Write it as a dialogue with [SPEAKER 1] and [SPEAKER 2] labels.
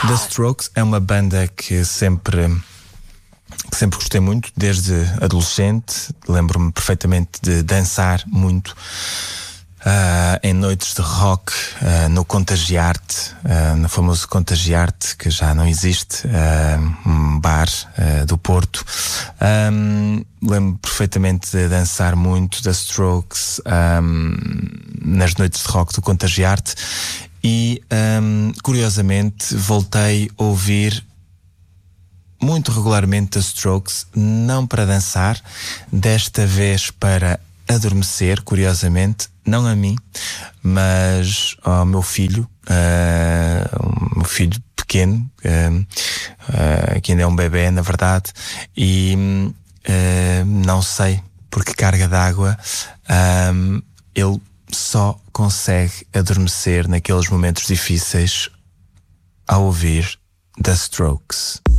[SPEAKER 1] The Strokes é uma banda que sempre gostei muito, desde adolescente. Lembro-me perfeitamente de dançar muito em noites de rock, no Contagiarte, no famoso Contagiarte, que já não existe, um bar do Porto. Lembro-me perfeitamente de dançar muito The Strokes nas noites de rock do Contagiarte. E, curiosamente, voltei a ouvir muito regularmente The Strokes, não para dançar, desta vez para adormecer, curiosamente, não a mim, mas ao meu filho, o meu filho pequeno, que ainda é um bebê, na verdade, e não sei por que carga d'água ele só consegue adormecer naqueles momentos difíceis ao ouvir The Strokes.